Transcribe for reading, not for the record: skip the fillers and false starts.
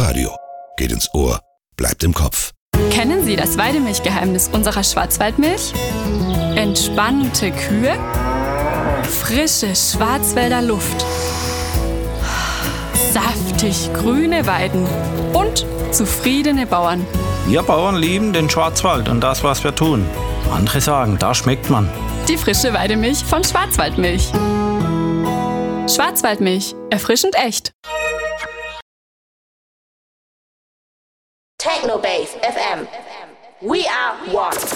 Radio. Geht ins Ohr, bleibt im Kopf. Kennen Sie das Weidemilchgeheimnis unserer Schwarzwaldmilch? Entspannte Kühe, frische Schwarzwälder Luft, saftig grüne Weiden und zufriedene Bauern. Wir Bauern lieben den Schwarzwald und das, was wir tun. Andere sagen, da schmeckt man. Die frische Weidemilch von Schwarzwaldmilch. Schwarzwaldmilch, erfrischend echt. Technobase FM. We are one.